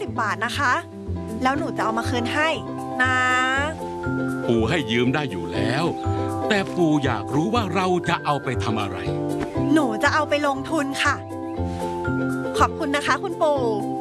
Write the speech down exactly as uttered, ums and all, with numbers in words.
บาทนะคะ แล้วหนูจะเอามาคืนให้นะปู่ให้ยืมได้อยู่แล้ว แต่ปู่อยากรู้ว่าเราจะเอาไปทำอะไรหนูจะเอาไปลงทุนค่ะ ขอบคุณนะคะคุณปู่